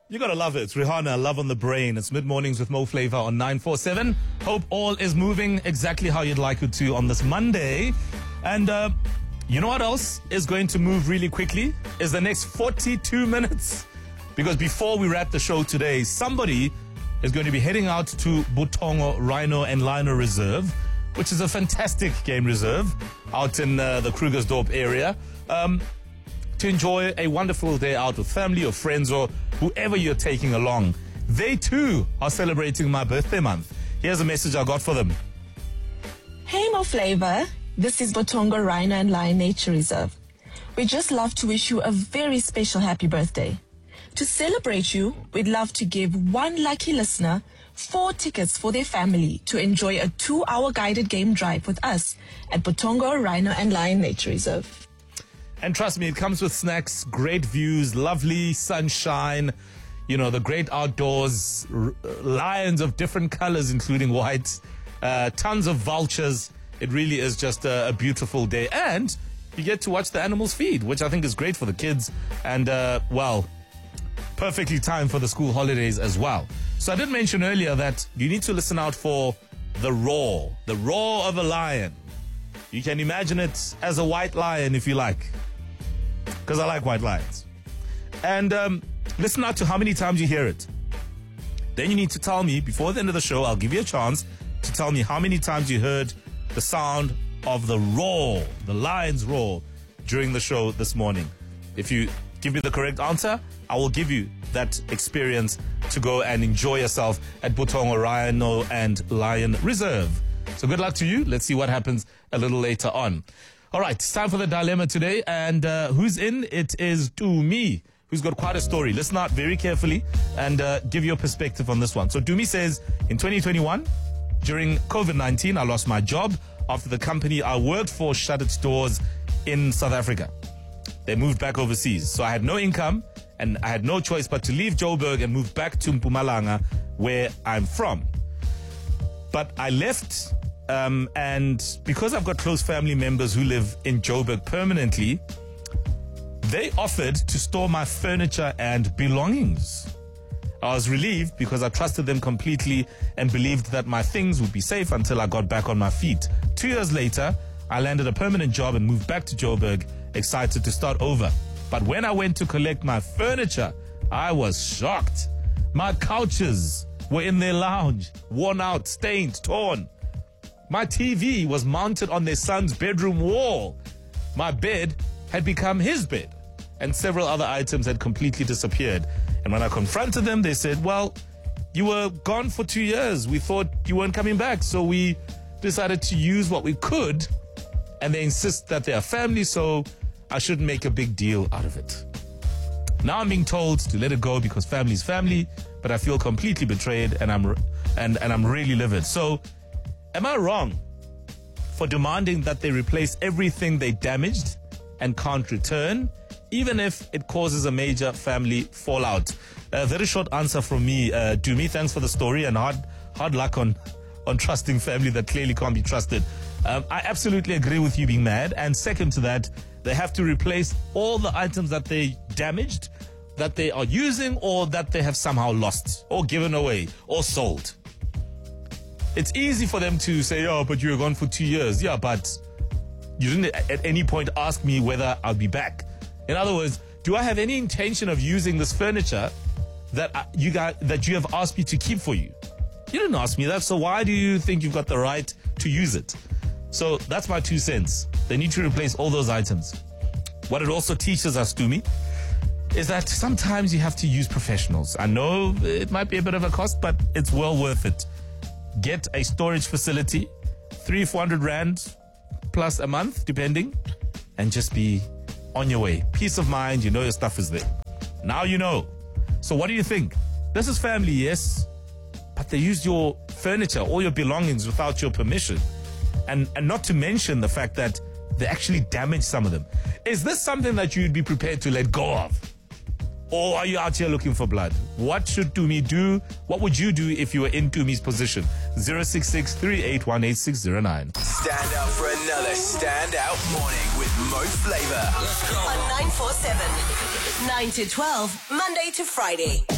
You gotta love it. It's Rihanna, Love on the Brain. It's mid-mornings with Mo Flavor on 947. Hope all is moving exactly how you'd like it to on this Monday. And you know what else is going to move really quickly? Is the next 42 minutes. Because before we wrap the show today, somebody is going to be heading out to Butongo Rhino and Lino Reserve, which is a fantastic game reserve out in the Krugersdorp area, to enjoy a wonderful day out with family or friends or whoever you're taking along. They too are celebrating my birthday month. Here's a message I got for them. Hey Mo Flavor, this is Butongo Rhino and Lion Nature Reserve. We just love to wish you a very special happy birthday. To celebrate you, we'd love to give one lucky listener 4 tickets for their family to enjoy a 2-hour guided game drive with us at Butongo Rhino and Lion Nature Reserve. And trust me, it comes with snacks, great views, lovely sunshine, you know, the great outdoors, lions of different colors, including white, tons of vultures. It really is just a beautiful day. And you get to watch the animals feed, which I think is great for the kids. And, perfectly timed for the school holidays as well. So I did mention earlier that you need to listen out for the roar of a lion. You can imagine it as a white lion if you like, because I like white lions. And listen out to how many times you hear it. Then you need to tell me, before the end of the show, I'll give you a chance to tell me how many times you heard the sound of the roar, the lion's roar, during the show this morning. If you give me the correct answer, I will give you that experience to go and enjoy yourself at Butongo Rhino and Lion Reserve. So good luck to you. Let's see what happens a little later on. All right, it's time for the dilemma today. And who's in? It is Dumi, who's got quite a story. Listen out very carefully and give your perspective on this one. So Dumi says, in 2021, during COVID-19, I lost my job after the company I worked for shut its doors in South Africa. They moved back overseas. So I had no income and I had no choice but to leave Joburg and move back to Mpumalanga, where I'm from. But I left, and because I've got close family members who live in Joburg permanently, they offered to store my furniture and belongings. I was relieved because I trusted them completely and believed that my things would be safe until I got back on my feet. 2 years later, I landed a permanent job and moved back to Joburg, excited to start over. But when I went to collect my furniture, I was shocked. My couches were in their lounge, worn out, stained, torn. My TV was mounted on their son's bedroom wall. My bed had become his bed, and several other items had completely disappeared. And when I confronted them, they said, well, you were gone for 2 years. We thought you weren't coming back, so we decided to use what we could. And they insist that they are family, so I shouldn't make a big deal out of it. Now I'm being told to let it go because family is family, but I feel completely betrayed and I'm really livid. So, am I wrong for demanding that they replace everything they damaged and can't return, even if it causes a major family fallout? A very short answer from me, Dumi. Thanks for the story and hard luck on trusting family that clearly can't be trusted. I absolutely agree with you being mad. And second to that, they have to replace all the items that they damaged, that they are using, or that they have somehow lost or given away or sold. It's easy for them to say, oh, but you were gone for 2 years. Yeah, but you didn't at any point ask me whether I'll be back. In other words, do I have any intention of using this furniture that you have asked me to keep for you? You didn't ask me that, so why do you think you've got the right to use it? So that's my 2 cents. They need to replace all those items. What it also teaches us, Dumi, is that sometimes you have to use professionals. I know it might be a bit of a cost, but it's well worth it. Get a storage facility, 300-400 rand plus a month, depending, and just be on your way. Peace of mind, you know your stuff is there. Now you know. So what do you think? This is family, yes, but they used your furniture, all your belongings without your permission. And not to mention the fact that they actually damaged some of them. Is this something that you'd be prepared to let go of? Or are you out here looking for blood? What should Dumi do? What would you do if you were in Dumi's position? 066-381-8609. Stand up for another standout morning with Mo Flavor. Let's go. On 947. 9 to 12, Monday to Friday.